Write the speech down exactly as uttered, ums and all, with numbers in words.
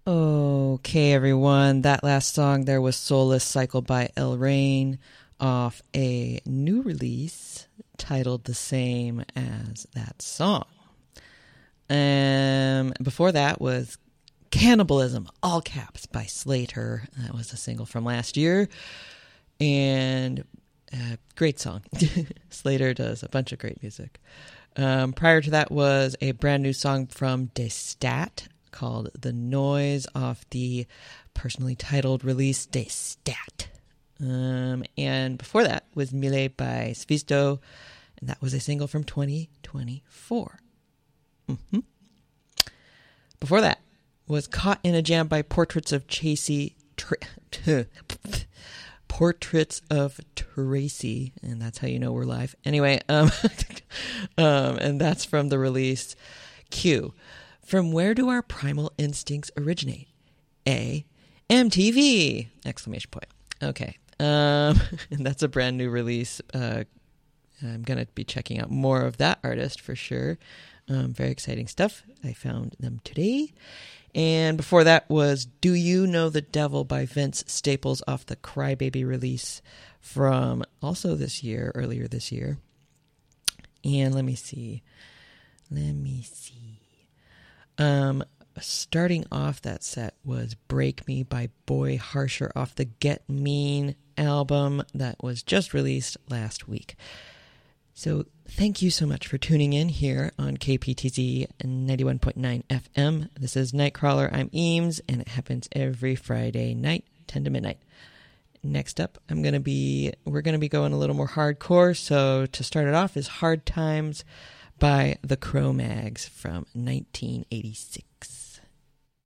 Okay, everyone. That last song there was Soulless Cycle by El Rain off a new release titled the same as that song. Um, before that was Cannibalism, all caps, by Slater. That was a single from last year. And uh, great song. Slater does a bunch of great music. Um, prior to that was a brand new song from Destat called The Noise off the personally titled release Destat. Um, and before that was Mille by Svisto, and that was a single from twenty twenty-four. Mm-hmm. Before that was Caught in a Jam by Portraits of Tracy. Tra- Portraits of Tracy, and that's how you know we're live. Anyway, um, um, and that's from the release Q. From where do our primal instincts originate? A. M T V! Exclamation point. Okay. Um, and that's a brand new release. Uh, I'm going to be checking out more of that artist for sure. Um, very exciting stuff. I found them today. And before that was Do You Know the Devil by Vince Staples off the Crybaby release from also this year, earlier this year. And let me see. Let me see. Um, starting off that set was Break Me by Boy Harsher off the Get Mean album that was just released last week. So thank you so much for tuning in here on K P T Z ninety-one point nine F M. This is Nightcrawler. I'm Eames, and it happens every Friday night, ten to midnight. Next up, I'm going to be, we're going to be going a little more hardcore. So to start it off is Hard Times by the Cro-Mags from nineteen eighty-six.